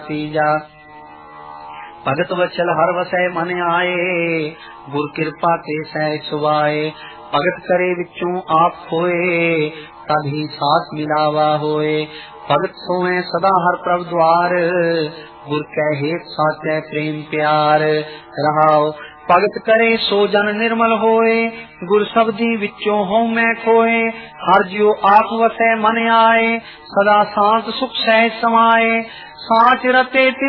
सीजा। भगत वचल हर वसै मन आए, गुर कृपा के सह सुवाए। भगत करे विचों आप खोए, तभी साथ मिलावा होए। भगत सोए सदा हर प्रभ द्वार, गुर कै हेत साचै प्रेम प्यार। रहाओ भगत करे सो जन निर्मल होए, गुर शब्दी विचों हों मैं खोए। हर जियो आप वसै मन आए, सदा शांत सुख सह समाए। साच रते